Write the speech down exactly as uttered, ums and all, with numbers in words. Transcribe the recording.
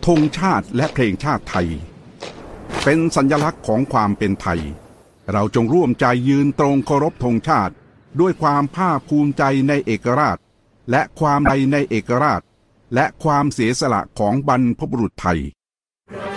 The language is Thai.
ธงชาติและเพลงชาติไทยเป็นสัญลักษณ์ของความเป็นไทยเราจงร่วมใจยืนตรงเคารพธงชาติด้วยความภาคภูมิใจในเอกราชและความใดในเอกราชและความเสียสละของบรรพบุรุษไทย